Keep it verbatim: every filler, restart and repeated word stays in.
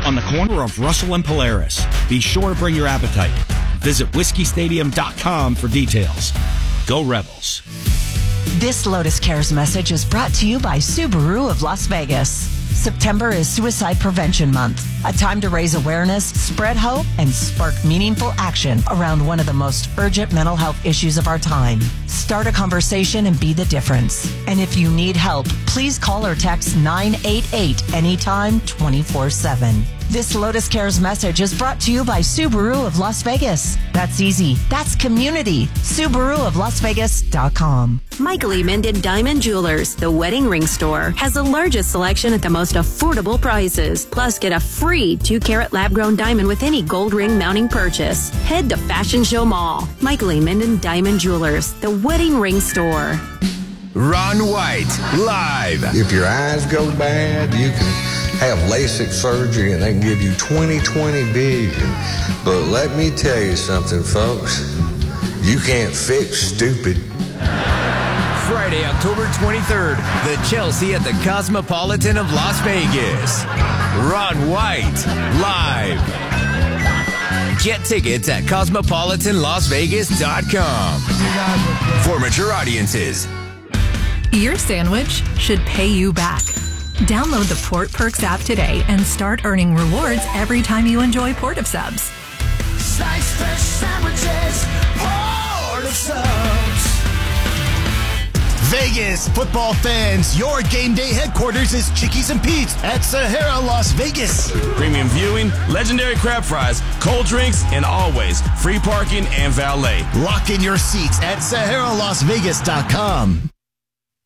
on the corner of Russell and Polaris. Be sure to bring your appetite. Visit whiskey stadium dot com for details. Go Rebels. This Lotus Cares message is brought to you by Subaru of Las Vegas. September is Suicide Prevention Month, a time to raise awareness, spread hope, and spark meaningful action around one of the most urgent mental health issues of our time. Start a conversation and be the difference. And if you need help, please call or text nine eight eight anytime, twenty-four seven. This Lotus Cares message is brought to you by Subaru of Las Vegas. That's easy. That's community. Subaru of Las Vegas dot com. Michael E. Minden Diamond Jewelers, the wedding ring store, has the largest selection at the most affordable prices. Plus, get a free two-carat lab-grown diamond with any gold ring mounting purchase. Head to Fashion Show Mall. Michael E. Minden Diamond Jewelers, the wedding ring store. Ron White, live. If your eyes go bad, you can have LASIK surgery and they can give you twenty twenty vision. But let me tell you something, folks. You can't fix stupid. Friday, October twenty-third, the Chelsea at the Cosmopolitan of Las Vegas. Ron White, live. Get tickets at cosmopolitan las vegas dot com. For mature audiences. Your sandwich should pay you back. Download the Port Perks app today and start earning rewards every time you enjoy Port of Subs. Slice fresh sandwiches, Port of Subs. Vegas football fans, your game day headquarters is Chickies and Pete's at Sahara, Las Vegas. Premium viewing, legendary crab fries, cold drinks, and always free parking and valet. Lock in your seats at sahara las vegas dot com.